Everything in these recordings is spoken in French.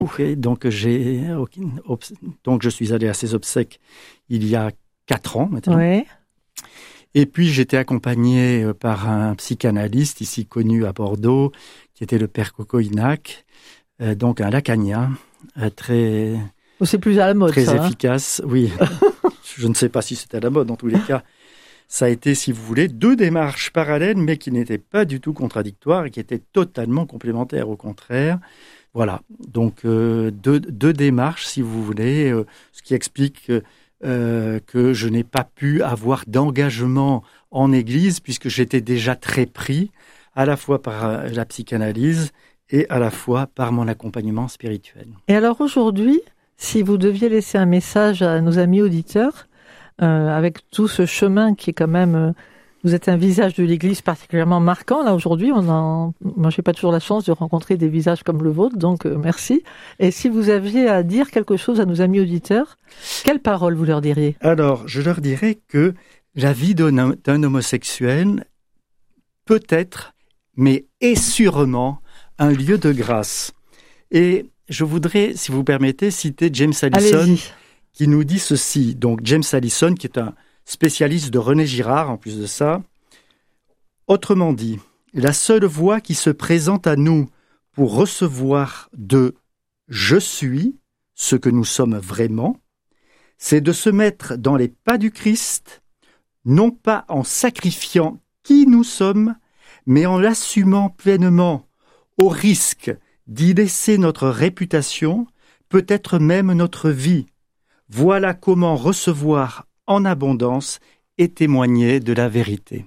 Et donc, donc je suis allé à ses obsèques il y a 4 ans maintenant. Ouais. Et puis, j'étais accompagné par un psychanalyste ici connu à Bordeaux, qui était le père Cocoïnac, donc un lacanien, très... C'est plus à la mode, très ça, efficace, oui. Je ne sais pas si c'était à la mode, en tous les cas. Ça a été, si vous voulez, 2 démarches parallèles, mais qui n'étaient pas du tout contradictoires et qui étaient totalement complémentaires, au contraire. Voilà, donc deux démarches, si vous voulez, ce qui explique que je n'ai pas pu avoir d'engagement en Église, puisque j'étais déjà très pris, à la fois par la psychanalyse et à la fois par mon accompagnement spirituel. Et alors aujourd'hui, si vous deviez laisser un message à nos amis auditeurs, avec tout ce chemin qui est quand même... vous êtes un visage de l'Église particulièrement marquant. Là, aujourd'hui, moi, je n'ai pas toujours la chance de rencontrer des visages comme le vôtre, donc merci. Et si vous aviez à dire quelque chose à nos amis auditeurs, quelle parole vous leur diriez ? Alors, je leur dirais que la vie d'un homosexuel peut être, mais est sûrement, un lieu de grâce. Et je voudrais, si vous permettez, citer James Allison, Allez-y. Qui nous dit ceci. Donc, James Allison, qui est un spécialiste de René Girard, en plus de ça. Autrement dit, la seule voie qui se présente à nous pour recevoir de « je suis » ce que nous sommes vraiment, c'est de se mettre dans les pas du Christ, non pas en sacrifiant qui nous sommes, mais en l'assumant pleinement, au risque d'y laisser notre réputation, peut-être même notre vie. Voilà comment recevoir en abondance et témoigner de la vérité.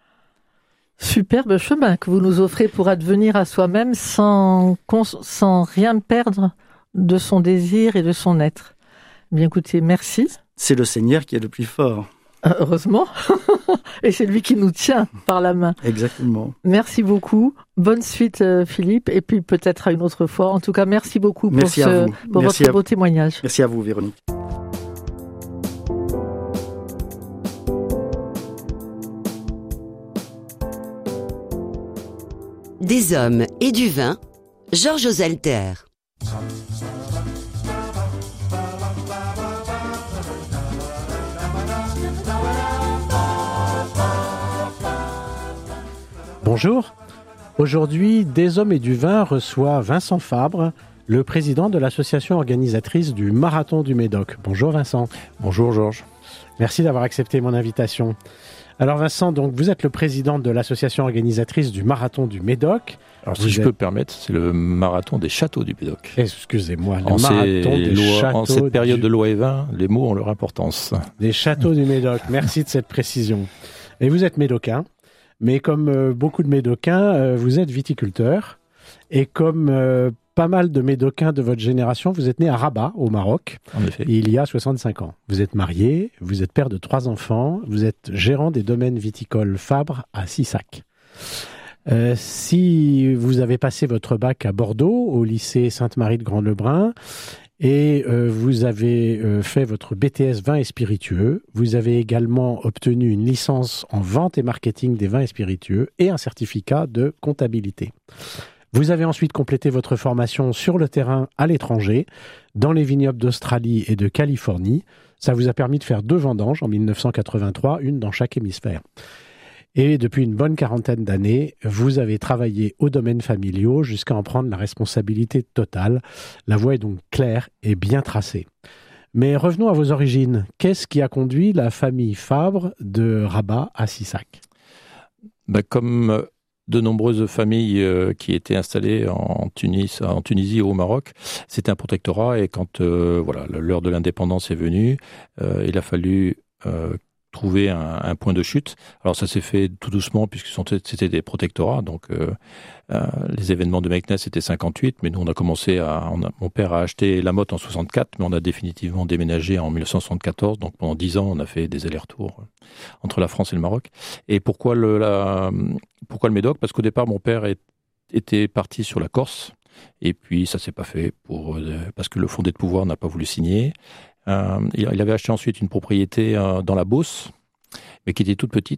Superbe chemin que vous nous offrez pour advenir à soi-même sans rien perdre de son désir et de son être. Bien écoutez, merci. C'est le Seigneur qui est le plus fort. Heureusement. Et c'est lui qui nous tient par la main. Exactement. Merci beaucoup. Bonne suite, Philippe. Et puis peut-être à une autre fois. En tout cas, merci beaucoup pour votre beau témoignage. Merci à vous, Véronique. Des hommes et du vin, Georges Ozelter. Bonjour. Aujourd'hui, Des hommes et du vin reçoit Vincent Fabre, le président de l'association organisatrice du Marathon du Médoc. Bonjour Vincent. Bonjour Georges. Merci d'avoir accepté mon invitation. Alors Vincent, donc vous êtes le président de l'association organisatrice du Marathon du Médoc. Alors si je peux me permettre, c'est le Marathon des châteaux du Médoc. Excusez-moi, le Marathon des châteaux. En cette période de loi et vin, les mots ont leur importance. Des châteaux du Médoc, merci de cette précision. Et vous êtes médocain, mais comme beaucoup de médocains, vous êtes viticulteur. Et comme pas mal de médocains de votre génération, vous êtes né à Rabat, au Maroc, en effet. Il y a 65 ans. Vous êtes marié, vous êtes père de 3 enfants, vous êtes gérant des domaines viticoles Fabre à Sissac. Si vous avez passé votre bac à Bordeaux, au lycée Sainte-Marie de Grand-Lebrun, et vous avez fait votre BTS vin et spiritueux, vous avez également obtenu une licence en vente et marketing des vins et spiritueux et un certificat de comptabilité. Vous avez ensuite complété votre formation sur le terrain à l'étranger, dans les vignobles d'Australie et de Californie. Ça vous a permis de faire 2 vendanges en 1983, une dans chaque hémisphère. Et depuis une bonne 40aine d'années, vous avez travaillé aux domaines familiaux jusqu'à en prendre la responsabilité totale. La voie est donc claire et bien tracée. Mais revenons à vos origines. Qu'est-ce qui a conduit la famille Fabre de Rabat à Sissac ? Comme de nombreuses familles qui étaient installées en Tunisie et au Maroc, c'était un protectorat et quand l'heure de l'indépendance est venue, il a fallu trouver un point de chute. Alors ça s'est fait tout doucement puisque c'était des protectorats, donc les événements de Meknès c'était 58, mais nous on a commencé mon père a acheté La Motte en 64, mais on a définitivement déménagé en 1974, donc pendant 10 ans on a fait des allers-retours entre la France et le Maroc. Et pourquoi le Médoc ? Parce qu'au départ mon père était parti sur la Corse, et puis ça s'est pas fait parce que le fondé de pouvoir n'a pas voulu signer. Il avait acheté ensuite une propriété dans la Beauce, mais qui était toute petite.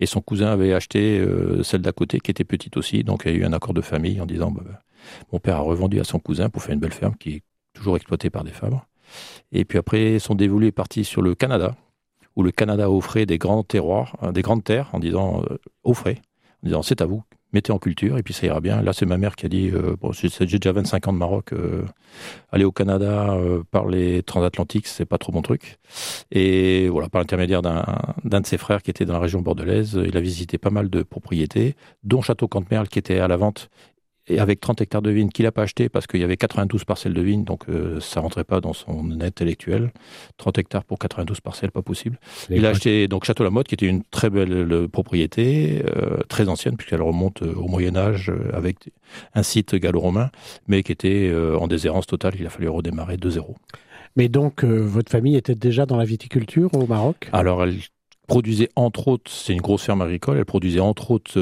Et son cousin avait acheté celle d'à côté qui était petite aussi. Donc il y a eu un accord de famille en disant mon père a revendu à son cousin pour faire une belle ferme qui est toujours exploitée par des Fabre. Et puis après, son dévolu est parti sur le Canada, où le Canada offrait des grands terroirs, des grandes terres, en disant offrez, en disant c'est à vous, mettez en culture et puis ça ira bien. Là, c'est ma mère qui a dit j'ai déjà 25 ans de Maroc, aller au Canada par les transatlantiques, c'est pas trop mon truc. Et voilà, par l'intermédiaire d'un de ses frères qui était dans la région bordelaise, il a visité pas mal de propriétés, dont Château Cantemerle qui était à la vente. Et avec 30 hectares de vignes qu'il n'a pas acheté parce qu'il y avait 92 parcelles de vignes, donc ça rentrait pas dans son net intellectuel. 30 hectares pour 92 parcelles, pas possible. Il a acheté donc Château-Lamotte, qui était une très belle propriété, très ancienne, puisqu'elle remonte au Moyen-Âge, avec un site gallo-romain, mais qui était en déshérence totale. Il a fallu redémarrer de zéro. Mais donc, votre famille était déjà dans la viticulture au Maroc ? Alors, elle produisait entre autres, c'est une grosse ferme agricole, elle produisait entre autres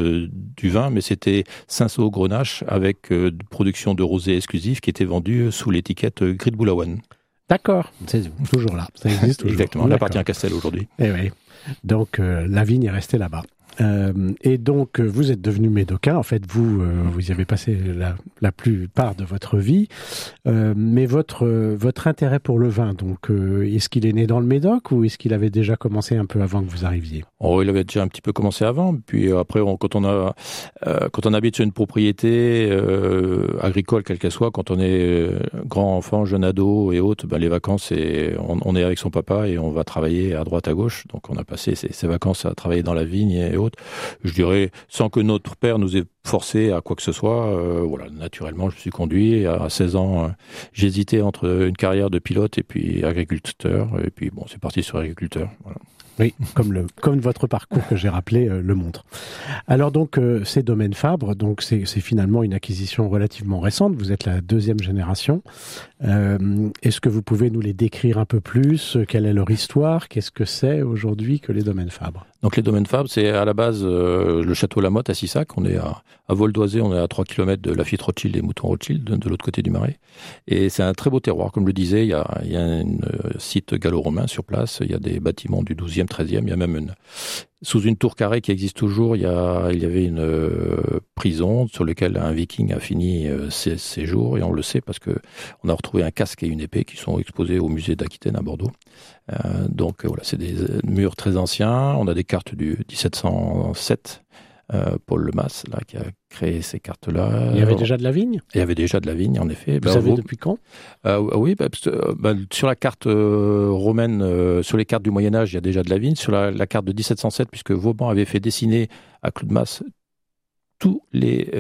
du vin, mais c'était Cinsault-Grenache avec production de rosé exclusif qui était vendu sous l'étiquette Gris de Boulaouane. D'accord, c'est toujours là, ça existe toujours. Exactement, elle appartient à Castel aujourd'hui. Eh oui, donc la vigne est restée là-bas. Et donc, vous êtes devenu médocain. En fait, vous y avez passé la plupart de votre vie. Mais votre intérêt pour le vin, donc, est-ce qu'il est né dans le Médoc ou est-ce qu'il avait déjà commencé un peu avant que vous arriviez ? Oh, il avait déjà un petit peu commencé avant. Puis après, quand on habite sur une propriété agricole, quelle qu'elle soit, quand on est grand enfant, jeune ado et autres, les vacances, on est avec son papa et on va travailler à droite à gauche. Donc, on a passé ces vacances à travailler dans la vigne et autres. Je dirais, sans que notre père nous ait forcé à quoi que ce soit, naturellement, je me suis conduit. À 16 ans, j'hésitais entre une carrière de pilote et puis agriculteur. Et puis, bon, c'est parti sur agriculteur. Voilà. Oui, comme votre parcours que j'ai rappelé le montre. Alors donc, ces domaines Fabre, donc c'est finalement une acquisition relativement récente. Vous êtes la deuxième génération. Est-ce que vous pouvez nous les décrire un peu plus ? Quelle est leur histoire ? Qu'est-ce que c'est aujourd'hui que les domaines Fabre ? Donc les domaines Fabre, c'est à la base le château Lamotte à Sissac. On est à vol d'oiset, on est à 3 km de Lafite Rothschild et Mouton Rothschild, de l'autre côté du Marais. Et c'est un très beau terroir. Comme je le disais, il y a un site gallo-romain sur place, il y a des bâtiments du 12e, 13e, il y a même sous une tour carrée qui existe toujours, il y avait une prison sur laquelle un viking a fini ses jours, et on le sait parce que on a retrouvé un casque et une épée qui sont exposés au musée d'Aquitaine à Bordeaux. Donc voilà, c'est des murs très anciens. On a des cartes du 1707. Paul Lemas, là, qui a créé ces cartes-là. Il y avait déjà de la vigne ? Il y avait déjà de la vigne, en effet. Vous savez depuis quand ? Oui, sur la carte romaine, sur les cartes du Moyen-Âge, il y a déjà de la vigne. Sur la carte de 1707, puisque Vauban avait fait dessiner à Clou de Mas toutes les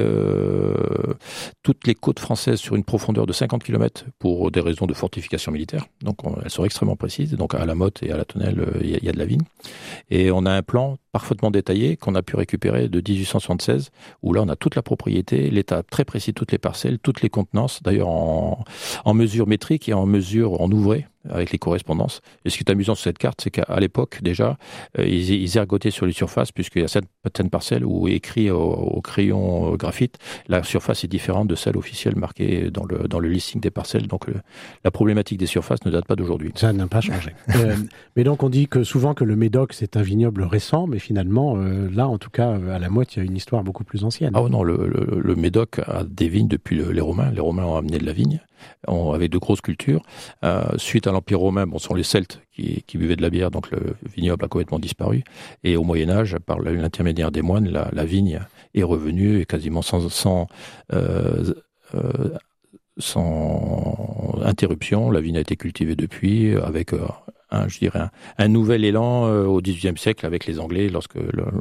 côtes françaises sur une profondeur de 50 km pour des raisons de fortification militaire. Donc elles sont extrêmement précises. Donc à la Motte et à la Tonnelle, il y a de la vigne. Et on a un plan parfaitement détaillé qu'on a pu récupérer de 1876, où là on a toute la propriété, l'état très précis de toutes les parcelles, toutes les contenances, d'ailleurs en mesure métrique et en mesure en ouvré, avec les correspondances. Et ce qui est amusant sur cette carte, c'est qu'à l'époque, déjà, ils ergotaient sur les surfaces, puisqu'il y a certaines parcelles où écrit au crayon graphite, la surface est différente de celle officielle marquée dans le listing des parcelles. Donc la problématique des surfaces ne date pas d'aujourd'hui. Ça n'a pas changé. Mais donc on dit que souvent que le Médoc, c'est un vignoble récent, mais finalement, là, en tout cas, à la Motte, il y a une histoire beaucoup plus ancienne. Ah non, le Médoc a des vignes depuis les Romains. Les Romains ont amené de la vigne. On avait de grosses cultures. Suite à l'Empire romain, ce sont les Celtes qui buvaient de la bière, donc le vignoble a complètement disparu. Et au Moyen-Âge, par l'intermédiaire des moines, la vigne est revenue et quasiment sans interruption. La vigne a été cultivée depuis, avec un nouvel élan au XVIIIe siècle avec les Anglais, lorsque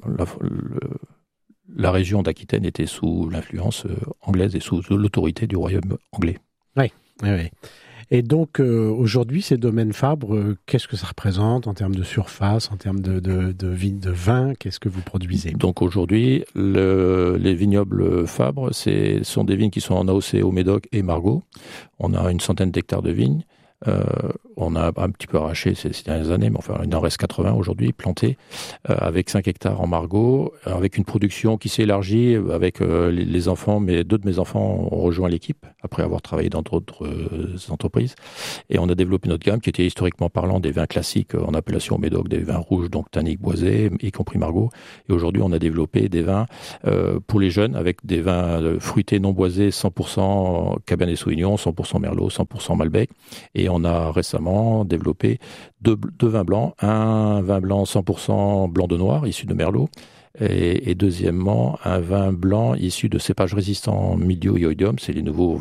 la région d'Aquitaine était sous l'influence anglaise et sous l'autorité du royaume anglais. Oui. Et donc, aujourd'hui, ces domaines Fabre, qu'est-ce que ça représente en termes de surface, en termes de vignes, de vin ? Qu'est-ce que vous produisez ? Donc aujourd'hui, les vignobles Fabre, sont des vignes qui sont en AOC au Médoc et Margaux. On a une centaine d'hectares de vignes. On a un petit peu arraché ces dernières années, mais enfin, il en reste 80 aujourd'hui, plantés, avec 5 hectares en Margaux, avec une production qui s'est élargie avec les enfants, mais 2 de mes enfants ont rejoint l'équipe, après avoir travaillé dans d'autres entreprises. Et on a développé notre gamme qui était historiquement parlant des vins classiques en appellation Médoc, des vins rouges, donc tanniques, boisés, y compris Margaux. Et aujourd'hui, on a développé des vins pour les jeunes, avec des vins fruités non boisés, 100% Cabernet Sauvignon, 100% Merlot, 100% Malbec. Et on a récemment développé deux vins blancs, un vin blanc 100% blanc de noir, issu de Merlot, et deuxièmement, un vin blanc issu de cépages résistants mildiou et oïdium, c'est les nouvelles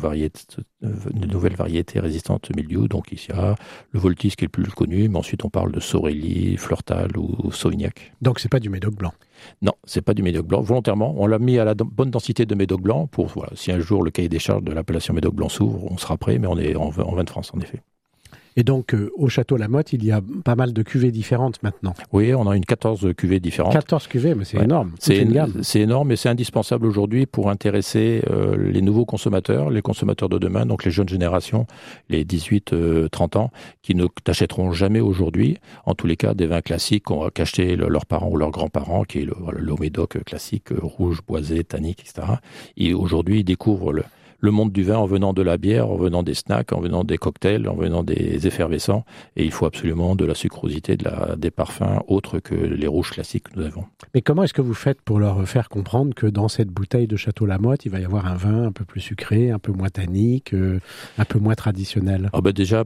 variétés résistantes mildiou. Donc ici, il y a le Voltis qui est le plus connu, mais ensuite on parle de Sorelli, Fleurtal ou Sauvignac. Donc c'est pas du Médoc blanc. Non, c'est pas du Médoc blanc. Volontairement, on l'a mis à la bonne densité de Médoc blanc pour, voilà, si un jour le cahier des charges de l'appellation Médoc blanc s'ouvre, on sera prêt, mais on est en vin de France en effet. Et donc, au Château Lamotte, il y a pas mal de cuvées différentes maintenant. Oui, on a une 14 cuvées différentes. 14 cuvées, mais c'est énorme. C'est une gamme. C'est énorme, mais c'est indispensable aujourd'hui pour intéresser les nouveaux consommateurs, les consommateurs de demain, donc les jeunes générations, les 18-30 ans, qui ne t'achèteront jamais aujourd'hui, en tous les cas, des vins classiques qu'achetaient leurs parents ou leurs grands-parents, qui est le Médoc classique, rouge, boisé, tannique, etc. Et aujourd'hui, ils découvrent le monde du vin en venant de la bière, en venant des snacks, en venant des cocktails, en venant des effervescents. Et il faut absolument de la sucrosité, des parfums autres que les rouges classiques que nous avons. Mais comment est-ce que vous faites pour leur faire comprendre que dans cette bouteille de Château Lamotte, il va y avoir un vin un peu plus sucré, un peu moins tannique, un peu moins traditionnel? Déjà,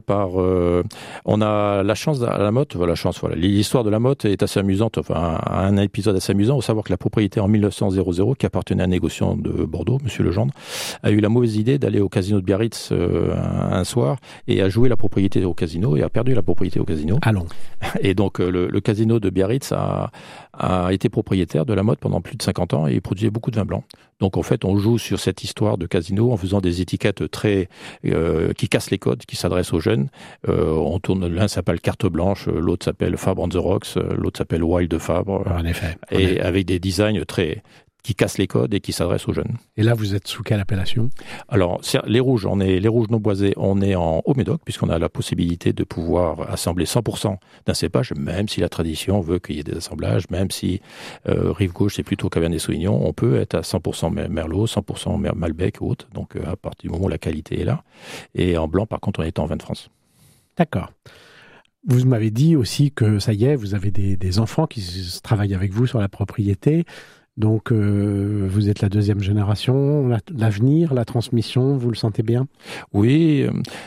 on a la chance à Lamotte, l'histoire de Lamotte est assez amusante, un épisode assez amusant. Il faut savoir que la propriété en 1900, qui appartenait à un négociant de Bordeaux, Monsieur Legendre, a eu la mauvaise idée d'aller au casino de Biarritz un soir et a joué la propriété au casino et a perdu la propriété au casino. Allons. Et donc le casino de Biarritz a été propriétaire de Lamotte pendant plus de 50 ans et il produisait beaucoup de vin blanc. Donc en fait, on joue sur cette histoire de casino en faisant des étiquettes qui cassent les codes, qui s'adressent aux jeunes. On tourne, l'un s'appelle Carte Blanche, l'autre s'appelle Fabre on the Rocks, l'autre s'appelle Wild de Fabre. En effet. Et avec des designs qui cassent les codes et qui s'adressent aux jeunes. Et là, vous êtes sous quelle appellation? Alors, les rouges non boisés, on est en Haut-Médoc, puisqu'on a la possibilité de pouvoir assembler 100% d'un cépage, même si la tradition veut qu'il y ait des assemblages, même si rive gauche, c'est plutôt Cabernet Sauvignon, on peut être à 100% Merlot, 100% Malbec ou autre, donc à partir du moment où la qualité est là. Et en blanc, par contre, on est en vin de France. D'accord. Vous m'avez dit aussi que, ça y est, vous avez des enfants qui travaillent avec vous sur la propriété. Donc, vous êtes la deuxième génération, l'avenir, la transmission, vous le sentez bien? Oui,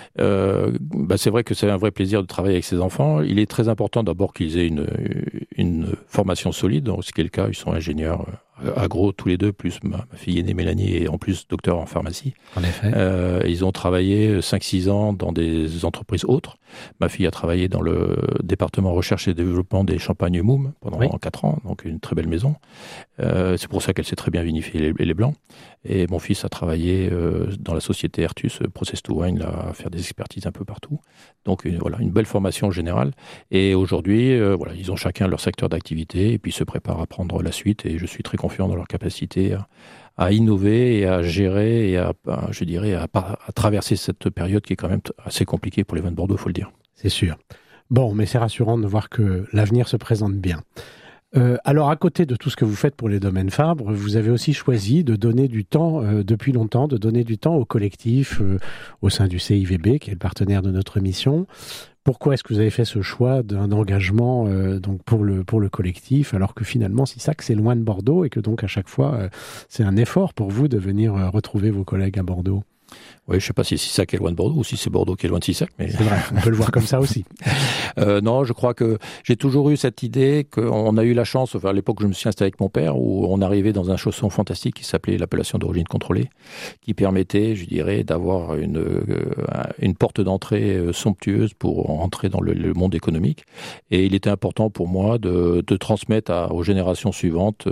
c'est vrai que c'est un vrai plaisir de travailler avec ces enfants. Il est très important d'abord qu'ils aient une formation solide, ce qui est le cas, ils sont ingénieurs agro tous les deux, plus ma fille aînée Mélanie et en plus docteur en pharmacie. En effet. Ils ont travaillé 5-6 ans dans des entreprises autres. Ma fille a travaillé dans le département recherche et développement des Champagnes Moum pendant 4 ans, donc une très belle maison. C'est pour ça qu'elle sait très bien vinifier les blancs. Et mon fils a travaillé dans la société Ertus, Process to Wine, à faire des expertises un peu partout. Donc une belle formation générale. Et aujourd'hui, ils ont chacun leur secteur d'activité et puis se préparent à prendre la suite. Et je suis très confiant dans leur capacité à innover et à gérer et à traverser cette période qui est quand même assez compliquée pour les vins de Bordeaux, il faut le dire. C'est sûr. Bon, mais c'est rassurant de voir que l'avenir se présente bien. Alors, à côté de tout ce que vous faites pour les domaines Fabre, vous avez aussi choisi de donner du temps, depuis longtemps, de donner du temps au collectif, au sein du CIVB, qui est le partenaire de notre émission. Pourquoi est-ce que vous avez fait ce choix d'un engagement donc pour le collectif, alors que finalement Sisac c'est loin de Bordeaux et que donc à chaque fois c'est un effort pour vous de venir retrouver vos collègues à Bordeaux? Oui, je sais pas si Sisac est loin de Bordeaux ou si c'est Bordeaux qui est loin de Sisac, mais c'est vrai, on peut le voir comme ça aussi. Non, je crois que j'ai toujours eu cette idée qu'on a eu la chance, à l'époque où je me suis installé avec mon père, où on arrivait dans un chausson fantastique qui s'appelait l'appellation d'origine contrôlée, qui permettait, je dirais, d'avoir une porte d'entrée somptueuse pour entrer dans le monde économique. Et il était important pour moi de transmettre aux générations suivantes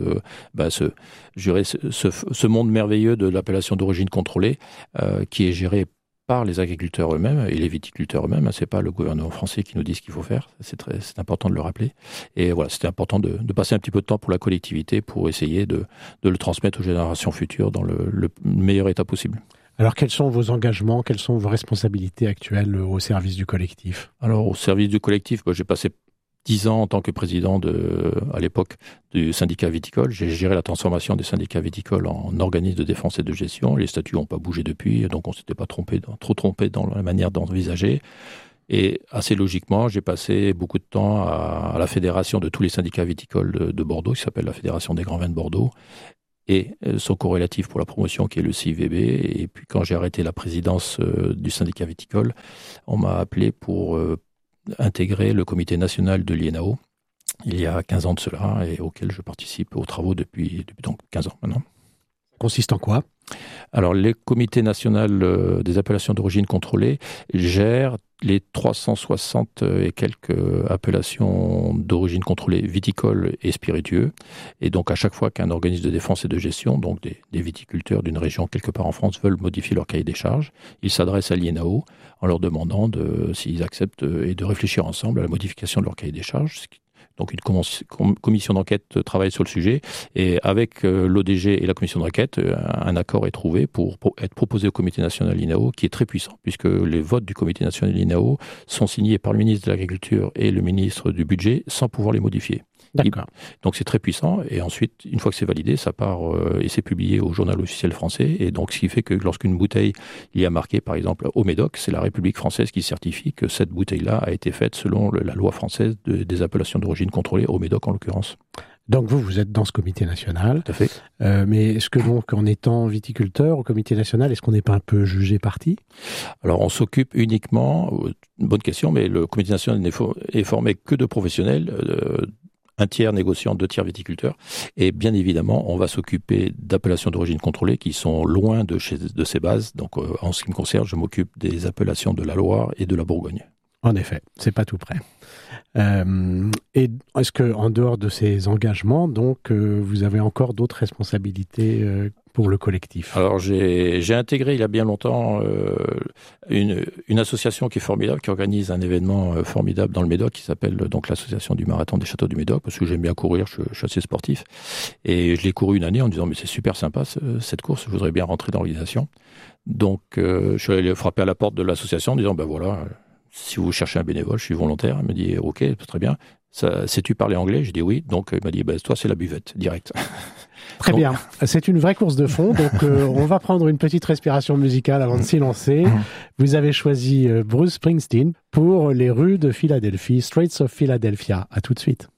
ce monde merveilleux de l'appellation d'origine contrôlée, qui est géré par les agriculteurs eux-mêmes et les viticulteurs eux-mêmes. C'est pas le gouvernement français qui nous dit ce qu'il faut faire. C'est important de le rappeler. Et voilà, c'était important de passer un petit peu de temps pour la collectivité pour essayer de le transmettre aux générations futures dans le meilleur état possible. Alors, quels sont vos engagements, quelles sont vos responsabilités actuelles au service du collectif ? Alors, au service du collectif, j'ai passé 10 ans en tant que président à l'époque du syndicat viticole. J'ai géré la transformation des syndicats viticoles en organisme de défense et de gestion. Les statuts n'ont pas bougé depuis, donc on ne s'était pas trop trompé dans la manière d'envisager. Et assez logiquement, j'ai passé beaucoup de temps à la fédération de tous les syndicats viticoles de Bordeaux, qui s'appelle la Fédération des grands vins de Bordeaux, et son corrélatif pour la promotion qui est le CIVB. Et puis quand j'ai arrêté la présidence du syndicat viticole, on m'a appelé pour intégrer le comité national de l'INAO il y a 15 ans de cela et auquel je participe aux travaux depuis donc 15 ans maintenant. Ça consiste en quoi ? Alors, le comité national des appellations d'origine contrôlée gère les 360 et quelques appellations d'origine contrôlée viticoles et spiritueux. Et donc, à chaque fois qu'un organisme de défense et de gestion, donc des viticulteurs d'une région quelque part en France, veulent modifier leur cahier des charges, ils s'adressent à l'INAO en leur demandant s'ils acceptent et de réfléchir ensemble à la modification de leur cahier des charges. Donc une commission d'enquête travaille sur le sujet et avec l'ODG et la commission d'enquête, un accord est trouvé pour être proposé au comité national INAO qui est très puissant puisque les votes du comité national INAO sont signés par le ministre de l'Agriculture et le ministre du Budget sans pouvoir les modifier. D'accord. Donc c'est très puissant et ensuite, une fois que c'est validé, ça part et c'est publié au journal officiel français et donc ce qui fait que lorsqu'une bouteille il y a marqué par exemple au Médoc, c'est la République française qui certifie que cette bouteille-là a été faite selon la loi française des appellations d'origine contrôlée au Médoc en l'occurrence. Donc vous êtes dans ce comité national. Tout à fait. Mais est-ce que donc en étant viticulteur au comité national, est-ce qu'on n'est pas un peu jugé parti ? Alors on s'occupe uniquement, bonne question, mais le comité national n'est formé que de professionnels, un tiers négociants, 2 tiers viticulteurs. Et bien évidemment, on va s'occuper d'appellations d'origine contrôlée qui sont loin de ces bases. Donc en ce qui me concerne, je m'occupe des appellations de la Loire et de la Bourgogne. En effet, c'est pas tout près. Et est-ce que en dehors de ces engagements, donc, vous avez encore d'autres responsabilités pour le collectif ? Alors j'ai intégré il y a bien longtemps une association qui est formidable, qui organise un événement formidable dans le Médoc, qui s'appelle donc l'association du marathon des châteaux du Médoc, parce que j'aime bien courir, je suis assez sportif. Et je l'ai couru une année en me disant mais c'est super sympa cette course, je voudrais bien rentrer dans l'organisation. Donc je suis allé frapper à la porte de l'association en disant ben voilà. Si vous cherchez un bénévole, je suis volontaire. Il m'a dit, ok, très bien. Sais-tu parler anglais ? J'ai dit oui. Donc, il m'a dit, toi, c'est la buvette, direct. Très bien. C'est une vraie course de fond. Donc, on va prendre une petite respiration musicale avant de s'y lancer. Vous avez choisi Bruce Springsteen pour les rues de Philadelphie, Streets of Philadelphia. À tout de suite.